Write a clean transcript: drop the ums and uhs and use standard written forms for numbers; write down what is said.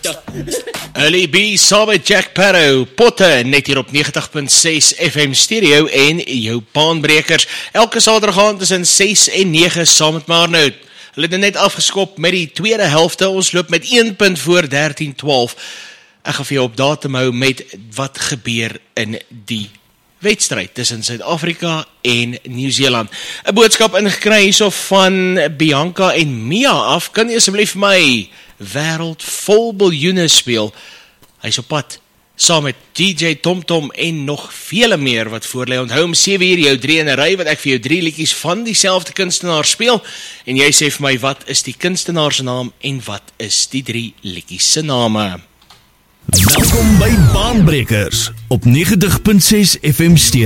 Early B saam met Jack Parow, Potte, net hier op 90.6 FM stereo en jou baanbrekers. Elke saterdag aand tussen 6 en 9 saam met Marnoud. Hulle het net afgeskop met die tweede helfte, ons loop met 1 punt voor 13-12. Ek gaan vir jou op datum hou met wat gebeur in die wedstryd tussen Suid-Afrika en Nieu-Seeland. 'n boodskap ingekry hierso van Bianca en Mia af. Kan jy asseblief vir my wêreld vol biljoene speel? Hy's op pad saam met DJ TomTom en nog vele meer wat voor lê. Onthou om 7 uur jou 3 in 'n ry wat ek vir jou 3 liedjies van dieselfde kunstenaar speel en jy sê vir my wat is die kunstenaar se naam en wat is die 3 liedjies se name. Welkom by Baanbrekers op 90.6 FM stereo.